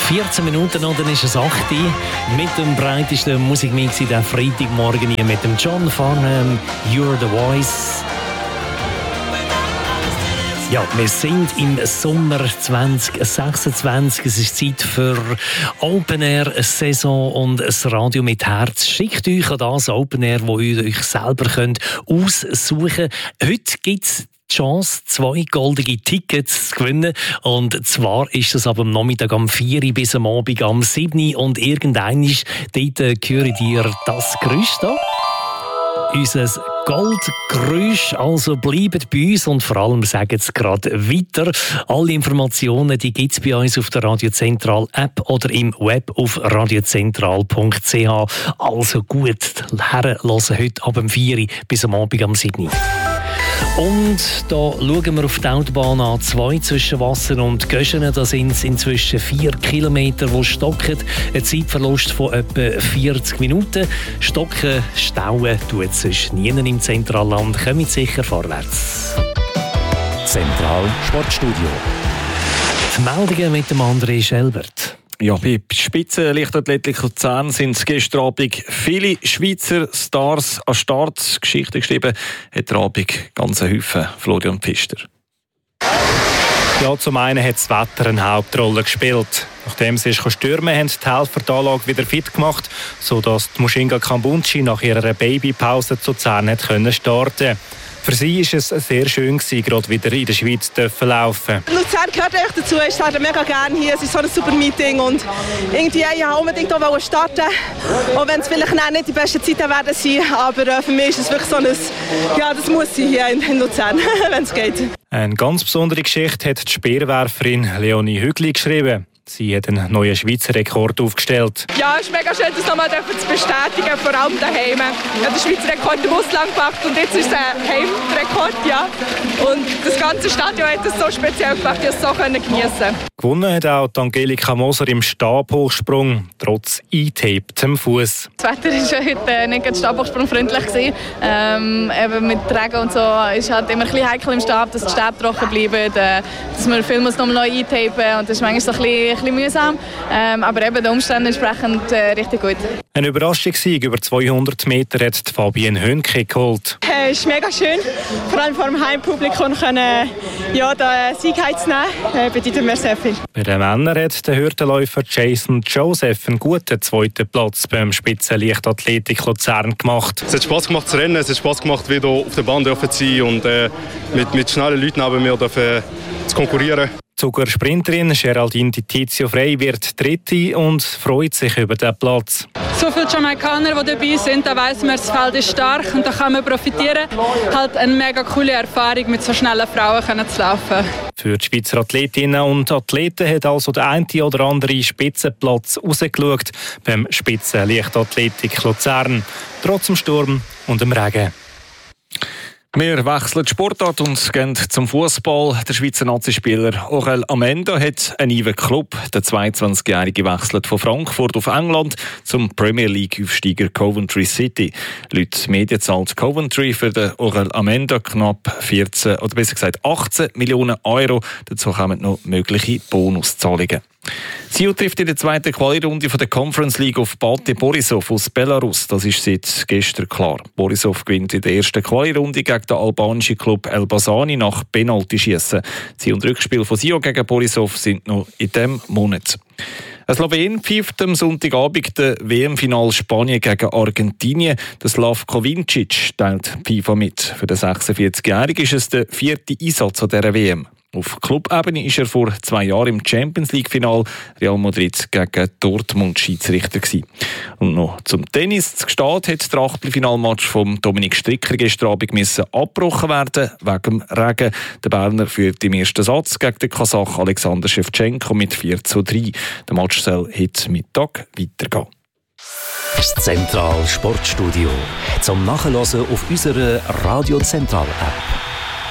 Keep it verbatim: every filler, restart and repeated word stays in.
vierzehn Minuten und dann ist es acht Uhr mit dem breitesten Musikmix in der Freitagmorgen hier mit dem John Farnham, You're the Voice. Ja, wir sind im Sommer zwanzig sechsundzwanzig. Es ist Zeit für Open Air Saison und das Radio mit Herz. Schickt euch an das Open Air, das ihr euch selber könnt aussuchen könnt. Heute gibt es die Chance, zwei goldige Tickets zu gewinnen. Und zwar ist das ab am Nachmittag am vier Uhr bis am Abend am sieben Uhr. Und irgendwann ist dort äh, hören ihr das Geräusch da. Unser Goldgeräusch, also bleibt bei uns und vor allem sagen es gerade weiter. Alle Informationen die gibt es bei uns auf der Radio Zentral App oder im Web auf radiozentral punkt c h. Also gut herhören heute ab dem vier Uhr bis am Abend am sieben Uhr. Und da schauen wir auf die Autobahn A zwei zwischen Wasser und Göschenen. Da sind es inzwischen vier Kilometer, die stocken. Ein Zeitverlust von etwa vierzig Minuten. Stocken, stauen tut es sonst nie im Zentralland. Kommt sicher vorwärts. Zentral Sportstudio. Die Meldungen mit dem André Schelbert. Ja, bei Spitzenleichtathletik Luzern sind gestern Abend viele Schweizer Stars an Start. Geschichte geschrieben hat der Abend ganz Haufen. Florian Pfister. Ja, zum einen hat das Wetter eine Hauptrolle gespielt. Nachdem sie stürmen, haben die Helfer die Anlage wieder fit gemacht, sodass die Mushinga Kambunchi nach ihrer Babypause zu Luzern hat können starten. Für sie war es sehr schön, gerade wieder in der Schweiz zu laufen. Luzern gehört echt dazu. Ich starte mega gerne hier. Es ist so ein super Meeting. Und irgendwie, ja, ich wollte unbedingt auch starten. Auch wenn es vielleicht nicht die besten Zeiten werden sein. Aber äh, für mich ist es wirklich so ein, ja, das muss sein hier in, in Luzern, wenn es geht. Eine ganz besondere Geschichte hat die Speerwerferin Leonie Hügli geschrieben. Sie hat einen neuen Schweizer Rekord aufgestellt. Ja, es ist mega schön, das nochmal zu bestätigen, vor allem daheim. Ich habe den Schweizer Rekord im Ausland gemacht und jetzt ist es ein Heimrekord, ja. Und das ganze Stadion hat es so speziell gemacht, dass ich es so geniessen konnte. Gewonnen hat auch Angelika Moser im Stabhochsprung, trotz eingetaptem Fuß. Das Wetter war heute nicht ganz stabhochsprungfreundlich. Ähm, eben mit Regen und so ist halt immer ein bisschen heikel im Stab, dass die Stäbe trocken bleiben, äh, dass man viel muss noch neu eintapen und das ist manchmal so ein bisschen ein bisschen mühsam, ähm, aber eben den Umständen entsprechend äh, richtig gut. Ein Überraschungssieg über zweihundert Meter hat Fabienne Hönke geholt. Es äh, ist mega schön, vor allem vor dem Heimpublikum können, ja, den Sieg heimzunehmen, äh, bedeutet mir sehr viel. Bei den Männern hat der Hürdenläufer Jason Joseph einen guten zweiten Platz beim Spitzenleichtathletik Luzern gemacht. Es hat Spass gemacht zu rennen, es hat Spass gemacht, wieder auf der Bahn zu sein und äh, mit, mit schnellen Leuten neben mir dürfen, zu konkurrieren. Zuger-Sprinterin Geraldine Di Tizio Frey wird Dritte und freut sich über den Platz. So viele Jamaikaner, die dabei sind, da weiss man, das Feld ist stark und da kann man profitieren. Halt eine mega coole Erfahrung, mit so schnellen Frauen zu laufen. Für die Schweizer Athletinnen und Athleten hat also der eine oder andere Spitzenplatz rausgeschaut beim Spitzenleichtathletik Luzern. Trotz dem Sturm und dem Regen. Wir wechseln die Sportart und gehen zum Fußball. Der Schweizer Nazispieler Aurel Amendo hat einen neuen Club. Der zweiundzwanzigjährige wechselt von Frankfurt auf England zum Premier League-Aufsteiger Coventry City. Laut Medien zahlt Coventry für den Aurel Amendo knapp vierzehn oder besser gesagt achtzehn Millionen Euro. Dazu kommen noch mögliche Bonuszahlungen. Sion trifft in der zweiten Quali-Runde von der Conference League auf Bate Borisov aus Belarus. Das ist seit gestern klar. Borisov gewinnt in der ersten Quali-Runde gegen den albanischen Club Elbasani nach Penaltyschiessen. Sion und Rückspiel von Sion gegen Borisov sind noch in diesem Monat. Ein Slowen pfeift am Sonntagabend das W M-Final Spanien gegen Argentinien. Der Slavko Vincic teilt FIFA mit. Für den sechsundvierzigjährigen ist es der vierte Einsatz an dieser W M. Auf Clubebene war er vor zwei Jahren im Champions League-Final Real Madrid gegen Dortmund Schiedsrichter gewesen. Und noch zum Tennis. Zu Gstaad hat der Achtelfinalmatch von Dominik Stricker gestern Abend müssen abgebrochen werden wegen dem Regen. Der Berner führt im ersten Satz gegen den Kasach Alexander Schewtschenko mit vier zu drei. Der Match soll heute Mittag weitergehen. Das Zentral Sportstudio zum Nachhören auf unserer Radio Zentral App.